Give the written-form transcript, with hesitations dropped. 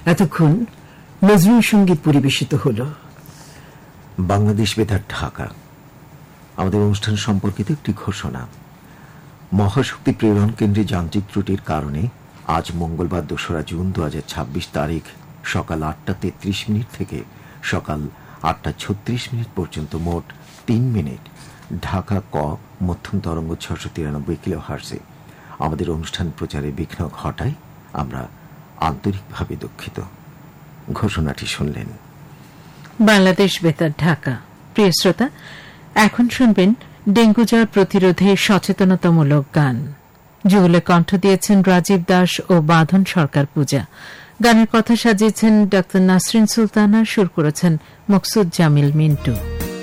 এতক্ষণ নজরুল সঙ্গীত পরিবেশিত হল। বাংলাদেশ বেতার ঢাকা। আমাদের অনুষ্ঠান সম্পর্কিত একটি ঘোষণা। মহাশক্তি প্রেরণ কেন্দ্রে যান্ত্রিক ত্রুটির কারণে আজ মঙ্গলবার 2রা জুন 2026 তারিখ সকাল 8:33 থেকে সকাল 8:36 পর্যন্ত মোট 3 মিনিট ঢাকা ক মধ্যম তরঙ্গ 693 কিলোহার্টজে আমাদের অনুষ্ঠান প্রচারে বিঘ্ন ঘটায় আমরা আন্তরিকভাবে দুঃখিত। ঘোষণাটি শুনলেন। বাংলাদেশ বেতার ঢাকা। প্রিয় শ্রোতা, এখন শুনবেন ডেঙ্গু জ্বর প্রতিরোধে সচেতনতামূলক গান। যুগলে কণ্ঠ দিয়েছেন রাজীব দাস ও বাঁধন সরকার পূজা। গানের কথা সাজিয়েছেন ডা নাসরিন সুলতানা, সুর করেছেন মকসুদ জামিল মিন্টু।